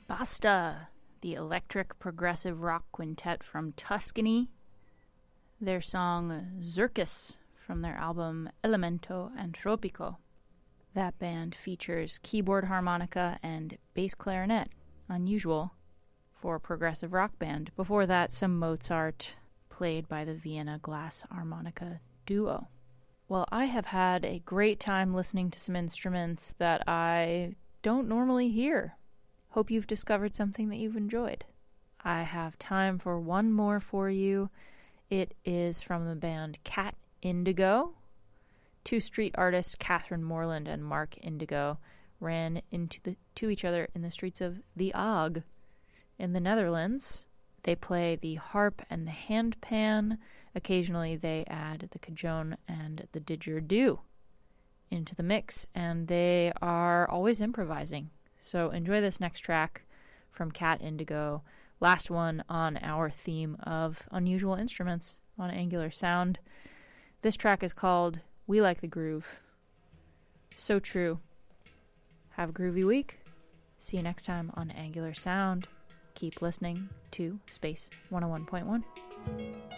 Basta, the electric progressive rock quintet from Tuscany. Their song Zirkus from their album Elemento Antropico. That band features keyboard harmonica and bass clarinet, unusual for a progressive rock band. Before that, some Mozart played by the Vienna Glass Harmonica Duo. Well, I have had a great time listening to some instruments that I don't normally hear. Hope you've discovered something that you've enjoyed. I have time for one more for you. It is from the band Cat Indigo. Two street artists, Catherine Moreland and Mark Indigo, ran into each other in the streets of The Hague in the Netherlands. They play the harp and the handpan. Occasionally they add the cajon and the didgeridoo into the mix, and they are always improvising. So enjoy this next track from Cat Indigo, last one on our theme of unusual instruments on Angular Sound. This track is called We Like the Groove. So true. Have a groovy week. See you next time on Angular Sound. Keep listening to Space 101.1.